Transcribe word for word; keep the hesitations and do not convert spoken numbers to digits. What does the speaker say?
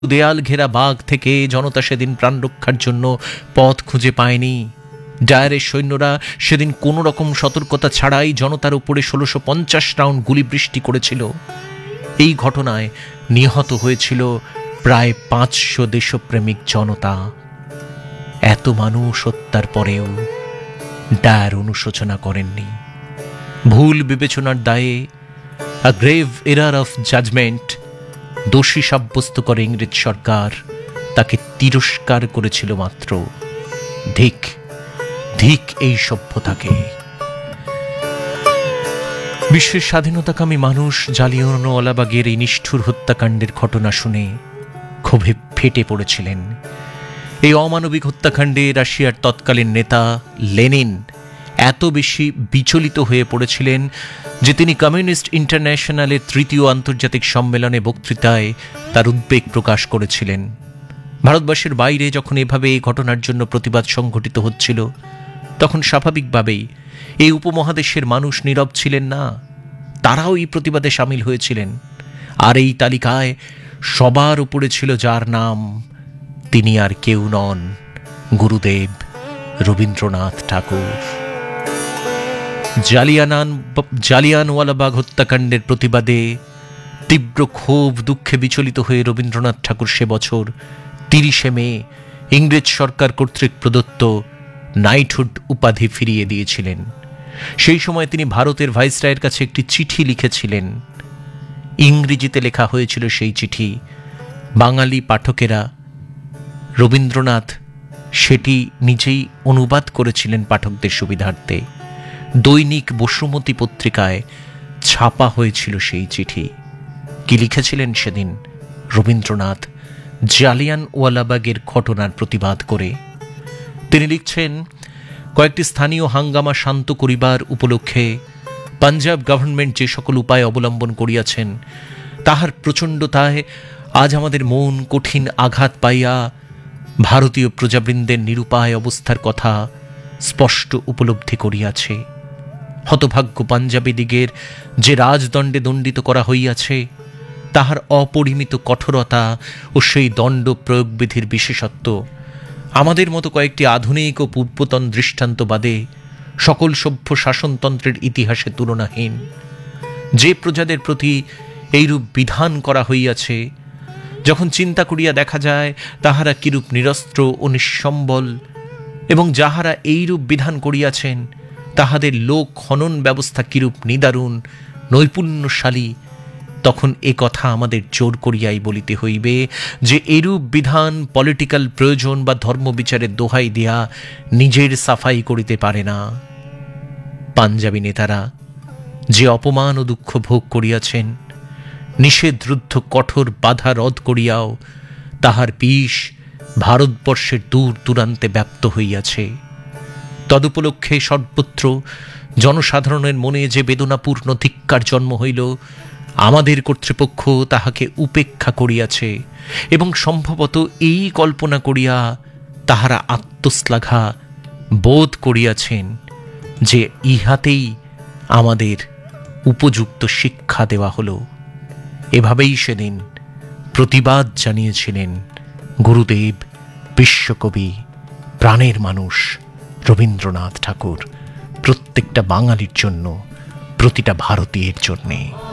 দেয়াল ঘেরা বাগ থেকে জনতা সেদিন প্রাণ রক্ষার জন্য পথ খুঁজে পায়নি। ডায়ারের সৈন্যরা সেদিন কোনো রকম সতর্কতা ছাড়াই জনতার উপরে ষোলোশো পঞ্চাশ রাউন্ড গুলি বৃষ্টি করেছিল। এই ঘটনায় নিহত হয়েছিল প্রায় পাঁচশো দেশপ্রেমিক জনতা। এত মানুষ হত্যার পরেও ডায়ার অনুশোচনা করেননি। ভুল বিবেচনার দায়ে আ গ্রেভ এরার অফ জাজমেন্ট দোষী সাব্যস্ত করে ইংরেজ সরকার তাকে তিরস্কার করেছিল মাত্র। ধিক ধিক এই সভ্যতাকে। বিশ্বের স্বাধীনতাকামী মানুষ জালিয়ানওয়ালাবাগের এই নিষ্ঠুর হত্যাকাণ্ডের ঘটনা শুনে ক্ষোভে ফেটে পড়েছিলেন। এই অমানবিক হত্যাকাণ্ডে রাশিয়ার তৎকালীন নেতা লেনিন এত বেশি বিচলিত হয়ে পড়েছিলেন যে তিনি কমিউনিস্ট ইন্টারন্যাশনালের তৃতীয় আন্তর্জাতিক সম্মেলনে বক্তৃতায় তার উদ্বেগ প্রকাশ করেছিলেন। ভারতবর্ষের বাইরে যখন এভাবে এই ঘটনার জন্য প্রতিবাদ সংঘটিত হচ্ছিল, তখন স্বাভাবিকভাবেই এই উপমহাদেশের মানুষ নীরব ছিলেন না। তারাও এই প্রতিবাদে সামিল হয়েছিলেন। আর এই তালিকায় সবার উপরে ছিল যার নাম, তিনি আর কেউ নন, গুরুদেব রবীন্দ্রনাথ ঠাকুর। জালিয়ানান জালিয়ানওয়ালাবাগ হত্যাকাণ্ডের প্রতিবাদে তীব্র ক্ষোভ দুঃখে বিচলিত হয়ে রবীন্দ্রনাথ ঠাকুর সে বছর তিরিশে মে ইংরেজ সরকার কর্তৃক প্রদত্ত নাইটহুড উপাধি ফিরিয়ে দিয়েছিলেন। সেই সময় তিনি ভারতের ভাইসরয়ের কাছে একটি চিঠি লিখেছিলেন। ইংরেজিতে লেখা হয়েছিল সেই চিঠি। বাঙালি পাঠকেরা রবীন্দ্রনাথ সেটি নিজেই অনুবাদ করেছিলেন পাঠকদের সুবিধার্থে। দৈনিক বসুমতী পত্রিকায় ছাপা হয়েছিল সেই চিঠি। কি লিখেছিলেন সেদিন রবীন্দ্রনাথ জালিয়ানওয়ালাবাগের ঘটনার প্রতিবাদ করে? তিনি লিখছেন, কয়েকটি স্থানীয় হাঙ্গামা শান্ত করিবার উপলক্ষে পাঞ্জাব গভর্নমেন্ট যে সকল উপায় অবলম্বন করিয়াছেন, তাহার প্রচণ্ডতায় আজ আমাদের মন কঠিন আঘাত পাইয়া ভারতীয় প্রজাবৃন্দের নিরুপায় অবস্থার কথা স্পষ্ট উপলব্ধি করিয়াছে। হতভাগ্য পাঞ্জাবী দিগের যে রাজদণ্ডে দণ্ডিত করা হইয়াছে, তাহার অপরিমিত কঠোরতা ও সেই দণ্ড প্রয়োগবিধির বিশেষত্ব আমাদের মতো কয়েকটি আধুনিক ও পূর্বতন দৃষ্টান্ত বাদে সকল সভ্য শাসনতন্ত্রের ইতিহাসে তুলনাহীন। যে প্রজাদের প্রতি এইরূপ বিধান করা হইয়াছে, যখন চিন্তা করিয়া দেখা যায় তাহারা কিরূপ নিরস্ত্র ও নিঃসম্বল, এবং যাহারা এইরূপ বিধান করিয়াছেন তাহাদের লোক খনন ব্যবস্থা কিরূপ নিদারুণ নৈপুণ্যশালী, তখন এ কথা আমাদের জোর করিয়াই বলিতে হইবে যে এরূপ বিধান পলিটিক্যাল প্রয়োজন বা ধর্মবিচারের দোহাই দিয়া নিজের সাফাই করিতে পারে না। পাঞ্জাবী নেতারা যে অপমান ও দুঃখ ভোগ করিয়াছেন, নিষেধরুদ্ধ কঠোর বাধা রদ করিয়াও তাহার বিষ ভারতবর্ষের দূর দূরান্তে ব্যাপ্ত হইয়াছে। তদুপলক্ষে সর্বত্র জনসাধারণের মনে যে বেদনাপূর্ণ ধিক্কার জন্ম হইল, আমাদের কর্তৃপক্ষ তাহাকে উপেক্ষা করিয়াছে এবং সম্ভবত এই কল্পনা করিয়া তাহারা আত্মশ্লাঘা বোধ করিয়াছেন যে ইহাতেই আমাদের উপযুক্ত শিক্ষা দেওয়া হল। এভাবেই সেদিন প্রতিবাদ জানিয়েছিলেন গুরুদেব, বিশ্বকবি, প্রাণের মানুষ রবীন্দ্রনাথ ঠাকুর, প্রত্যেকটা বাঙালির জন্য, প্রতিটা ভারতীয়ের জন্যে।